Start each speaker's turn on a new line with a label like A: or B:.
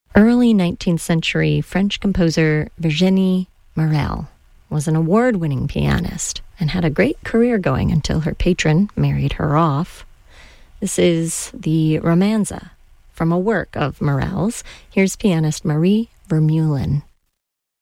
A: Early 19th century French composer Virginie Morel was an award-winning pianist and had a great career going until her patron married her off. This is the Romanza from a work of Morel's. Here's pianist Marie Vermeulen.